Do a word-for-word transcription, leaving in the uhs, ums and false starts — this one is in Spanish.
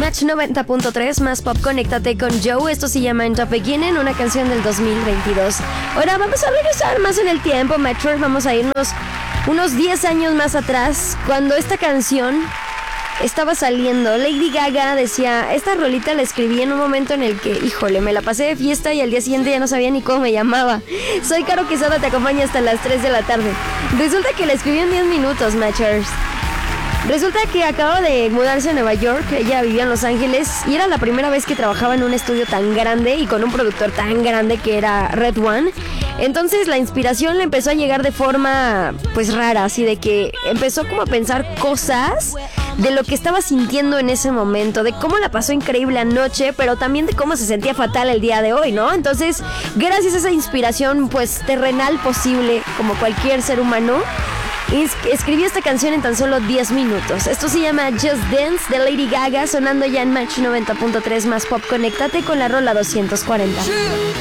Match noventa punto tres más pop, conéctate con Joe. Esto se llama In the Beginning, una canción del dos mil veintidós. Ahora vamos a regresar más en el tiempo, Matchers. Vamos a irnos unos diez años más atrás, cuando esta canción estaba saliendo. Lady Gaga decía, esta rolita la escribí en un momento en el que, híjole, me la pasé de fiesta y al día siguiente ya no sabía ni cómo me llamaba. Soy Caro Quesada, te acompaña hasta las tres de la tarde. Resulta que la escribí en diez minutos, Matchers. Resulta que acababa de mudarse a Nueva York, ella vivía en Los Ángeles y era la primera vez que trabajaba en un estudio tan grande y con un productor tan grande que era Red One. Entonces la inspiración le empezó a llegar de forma pues rara, así de que empezó como a pensar cosas de lo que estaba sintiendo en ese momento, de cómo la pasó increíble anoche, pero también de cómo se sentía fatal el día de hoy, ¿no? Entonces, gracias a esa inspiración pues terrenal posible, como cualquier ser humano, escribió esta canción en tan solo diez minutos. Esto se llama Just Dance de Lady Gaga, sonando ya en Match noventa punto tres más pop. Conéctate con la rola doscientos cuarenta.